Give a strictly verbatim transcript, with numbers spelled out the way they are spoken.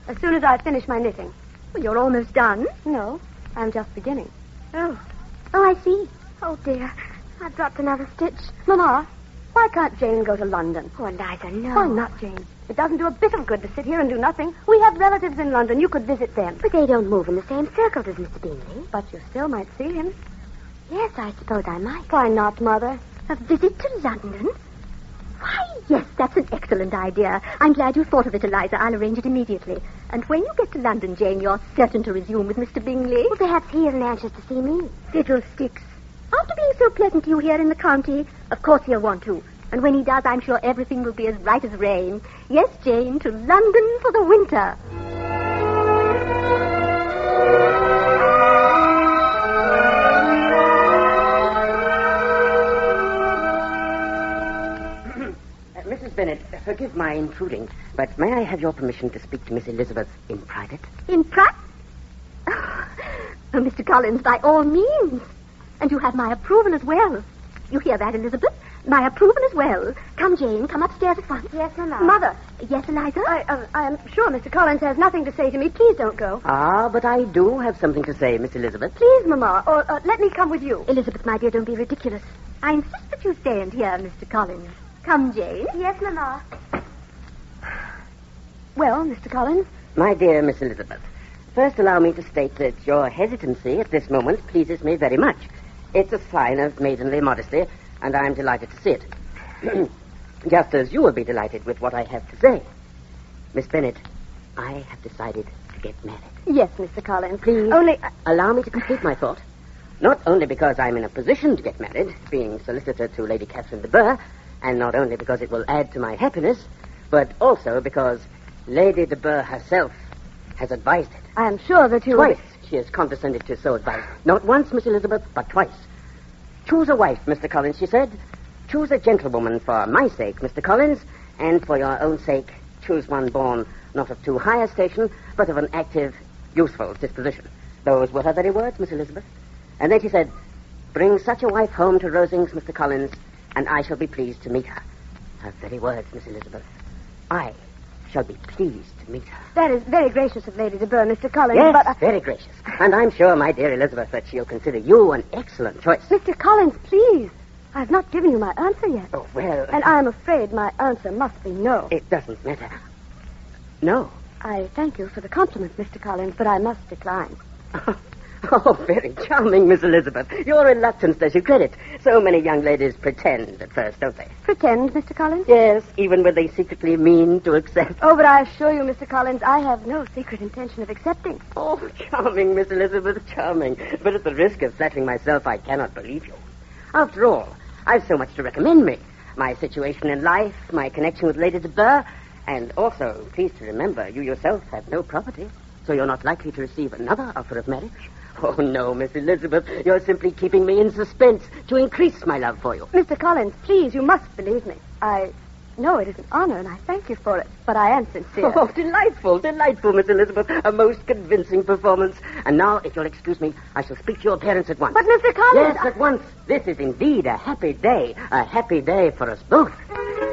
As soon as I finish my knitting. Well, you're almost done. No, I'm just beginning. Oh. Oh, I see. Oh, dear. I've dropped another stitch. Mama, why can't Jane go to London? Oh, Eliza, no. Why not, Jane? It doesn't do a bit of good to sit here and do nothing. We have relatives in London. You could visit them. But they don't move in the same circles as Mister Bingley. But you still might see him. Yes, I suppose I might. Why not, Mother? A visit to London? Why, yes, that's an excellent idea. I'm glad you thought of it, Eliza. I'll arrange it immediately. And when you get to London, Jane, you're certain to resume with Mister Bingley. Well, perhaps he isn't anxious to see me. Fiddlesticks. After being so pleasant to you here in the county, of course he'll want to. And when he does, I'm sure everything will be as right as rain. Yes, Jane, to London for the winter. uh, Missus Bennet, forgive my intruding, but may I have your permission to speak to Miss Elizabeth in private? In private? Oh, Mister Collins, by all means. And you have my approval as well. You hear that, Elizabeth? My approval as well. Come, Jane, come upstairs at once. Yes, Mama. Mother. Yes, Eliza? I, uh, I am sure Mister Collins has nothing to say to me. Please don't go. Ah, but I do have something to say, Miss Elizabeth. Please, Mama, or uh, let me come with you. Elizabeth, my dear, don't be ridiculous. I insist that you stay and hear Mister Collins. Come, Jane. Yes, Mama. Well, Mister Collins? My dear Miss Elizabeth, first allow me to state that your hesitancy at this moment pleases me very much. It's a sign of maidenly modesty, and I'm delighted to see it. Just as you will be delighted with what I have to say. Miss Bennet, I have decided to get married. Yes, Mister Collins. Please Only... Uh... allow me to complete my thought. Not only because I'm in a position to get married, being solicitor to Lady Catherine de Bourgh, and not only because it will add to my happiness, but also because Lady de Bourgh herself has advised it. I am sure that you... Twice she has condescended to so advise. Not once, Miss Elizabeth, but twice. Choose a wife, Mister Collins, she said. Choose a gentlewoman for my sake, Mister Collins, and for your own sake, choose one born not of too high a station, but of an active, useful disposition. Those were her very words, Miss Elizabeth. And then she said, bring such a wife home to Rosings, Mister Collins, and I shall be pleased to meet her. Her very words, Miss Elizabeth. I shall be pleased to meet her. That is very gracious of Lady de Bourgh, Mister Collins, Yes, but... Uh... very gracious. And I'm sure, my dear Elizabeth, that she'll consider you an excellent choice. Mister Collins, please. I have not given you my answer yet. Oh, well... And I'm afraid my answer must be no. It doesn't matter. No. I thank you for the compliment, Mister Collins, but I must decline. Oh, very charming, Miss Elizabeth. Your reluctance does you credit. So many young ladies pretend at first, don't they? Pretend, Mister Collins? Yes, even when they secretly mean to accept. Oh, but I assure you, Mister Collins, I have no secret intention of accepting. Oh, charming, Miss Elizabeth, charming. But at the risk of flattering myself, I cannot believe you. After all, I've so much to recommend me. My situation in life, my connection with Lady de Bourgh, and also, please to remember, you yourself have no property, so you're not likely to receive another offer of marriage. Oh, no, Miss Elizabeth, you're simply keeping me in suspense to increase my love for you. Mister Collins, please, you must believe me. I know it is an honor, and I thank you for it, but I am sincere. Oh, delightful, delightful, Miss Elizabeth. A most convincing performance. And now, if you'll excuse me, I shall speak to your parents at once. But, Mister Collins... Yes, at once. This is indeed a happy day. A happy day for us both.